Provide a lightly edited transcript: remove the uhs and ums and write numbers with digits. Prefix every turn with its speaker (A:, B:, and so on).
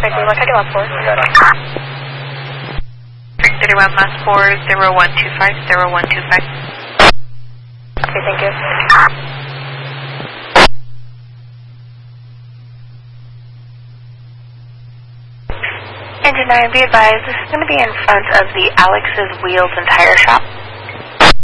A: 31 last 4, 0125, 0125.
B: Okay, thank you. Engine 9, be advised, this is going to be in front of the Alex's Wheels and Tire Shop.